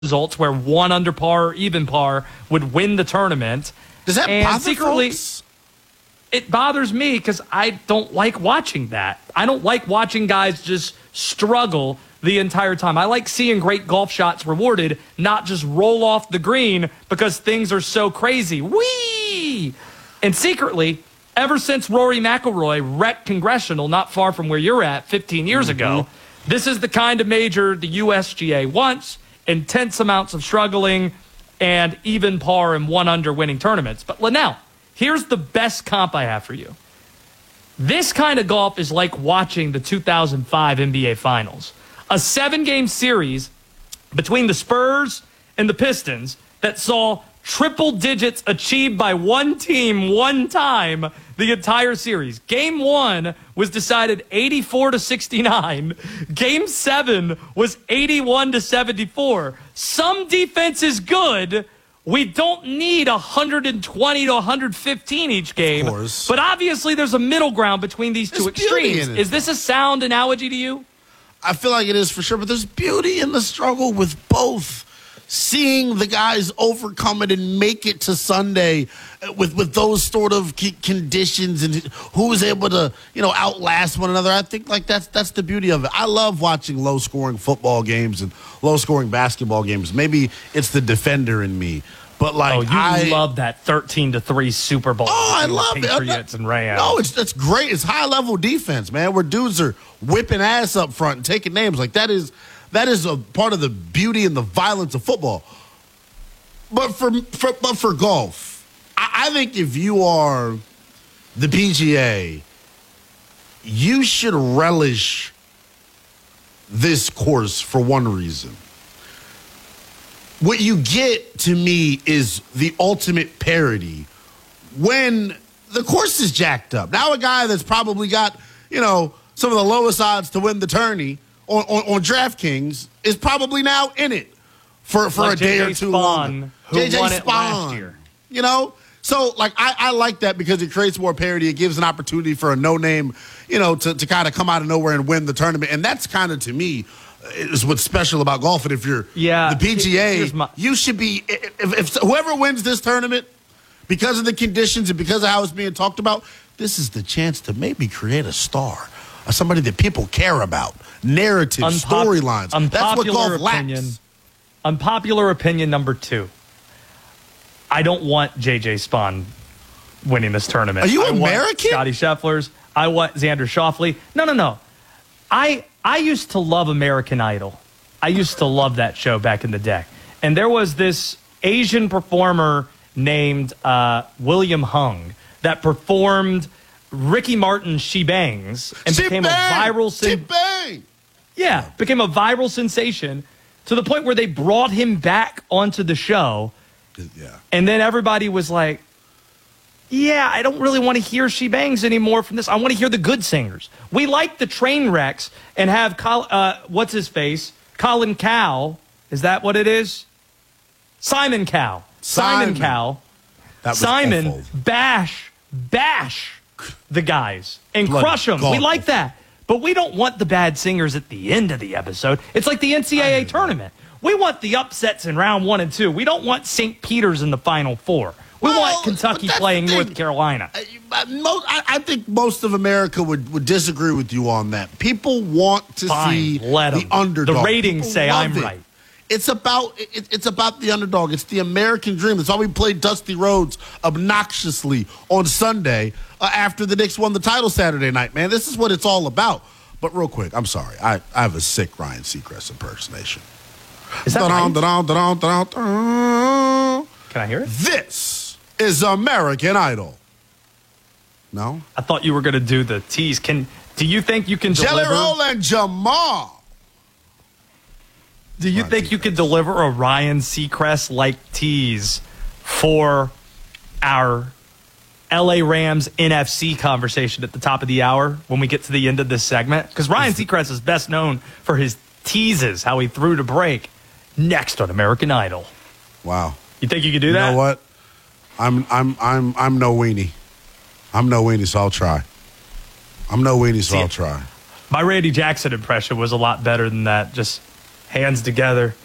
results where one under par or even par would win the tournament. Does that and bother secretly, folks? It bothers me because I don't like watching that. I don't like watching guys just struggle the entire time. I like seeing great golf shots rewarded, not just roll off the green because things are so crazy. Whee! And secretly, ever since Rory McIlroy wrecked Congressional not far from where you're at 15 years ago, this is the kind of major the USGA wants, intense amounts of struggling, and even par and one under winning tournaments. But Linnell, here's the best comp I have for you. This kind of golf is like watching the 2005 NBA Finals. A 7-game series between the Spurs and the Pistons that saw triple digits achieved by one team one time the entire series. Game 1 was decided 84-69. Game 7 was 81-74. Some defense is good. We don't need 120 to 115 each game. Of course. But obviously there's a middle ground between these two extremes. Is this a sound analogy to you? I feel like it is for sure, but there's beauty in the struggle with both. Seeing the guys overcome it and make it to Sunday with those sort of conditions and who is able to, outlast one another. I think like that's the beauty of it. I love watching low-scoring football games and low-scoring basketball games. Maybe it's the defender in me. But I love that 13-3 Super Bowl. Oh, I love it. Patriots and Rams. No, that's great. It's high-level defense, man, where dudes are whipping ass up front and taking names. Like that is a part of the beauty and the violence of football. But for golf, I think if you are the PGA, you should relish this course for one reason. What you get, to me, is the ultimate parody when the course is jacked up. Now a guy that's probably got, some of the lowest odds to win the tourney on DraftKings is probably now in it for like a day or two longer. Who won it last year. So I like that because it creates more parity. It gives an opportunity for a no-name, to kind of come out of nowhere and win the tournament. And that's kind of, to me, is what's special about golf. And if you're the PGA, you should be, if whoever wins this tournament, because of the conditions and because of how it's being talked about, this is the chance to maybe create a star, somebody that people care about, narrative, storylines. That's what golf lacks. Unpopular opinion number 2. I don't want J.J. Spaun winning this tournament. Are you American? Want Scotty Scheffler's. I want Xander Schauffele. No. I used to love American Idol. I used to love that show back in the day. And there was this Asian performer named William Hung that performed Ricky Martin's She Bangs and became a viral became a viral sensation to the point where they brought him back onto the show. Yeah. And then everybody was like, I don't really want to hear She Bangs anymore from this. I want to hear the good singers. We like the train wrecks and have, what's his face? Colin Cowell. Is that what it is? Simon Cowell. Simon Cowell. Simon awful. bash the guys and crush them. We like that. But we don't want the bad singers at the end of the episode. It's like the NCAA tournament. We want the upsets in round 1 and 2. We don't want St. Peter's in the Final Four. We want Kentucky playing North Carolina. I think most of America would disagree with you on that. People want to see the underdog. The ratings say I'm right. It's about the underdog. It's the American dream. That's why we played Dusty Rhodes obnoxiously on Sunday after the Knicks won the title Saturday night, man. This is what it's all about. But real quick, I'm sorry. I have a sick Ryan Seacrest impersonation. Is that right? Can I hear it? This is American Idol. No? I thought you were going to do the tease. Do you think you can deliver? Jelly Roll and Jamal. Do you think you could deliver a Ryan Seacrest-like tease for our LA Rams NFC conversation at the top of the hour when we get to the end of this segment? Because Ryan Seacrest is best known for his teases, how he threw to break. Next on American Idol. Wow. You think you could do that? You know what? I'm no weenie. I'm no weenie, so I'll try. I'll try. My Randy Jackson impression was a lot better than that. Just hands together.